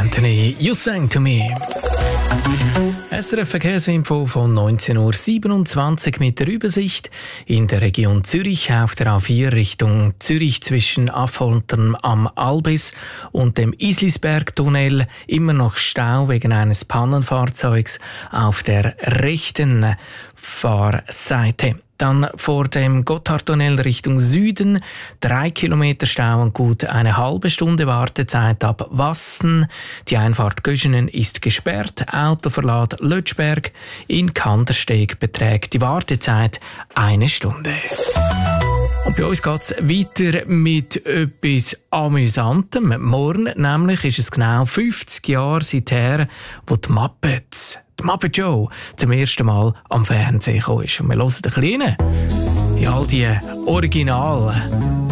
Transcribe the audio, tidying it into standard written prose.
Anthony, You Sang to Me. SRF Verkehrsinfo von 19.27 Uhr mit der Übersicht. In der Region Zürich auf der A4 Richtung Zürich zwischen Affoltern am Albis und dem Islisbergtunnel immer noch Stau wegen eines Pannenfahrzeugs auf der rechten Fahrseite. Dann vor dem Gotthardtunnel Richtung Süden 3 Kilometer Stau und gut eine halbe Stunde Wartezeit ab Wassen. Die Einfahrt Göschenen ist gesperrt. Autoverlad Lötschberg in Kandersteg beträgt die Wartezeit 1 Stunde. Und bei uns geht es weiter mit etwas Amüsantem. Morgen nämlich ist es genau 50 Jahre seither, wo die Muppet Show zum ersten Mal am Fernsehen gekommen ist. Und wir hören ein bisschen rein in all die Originalen.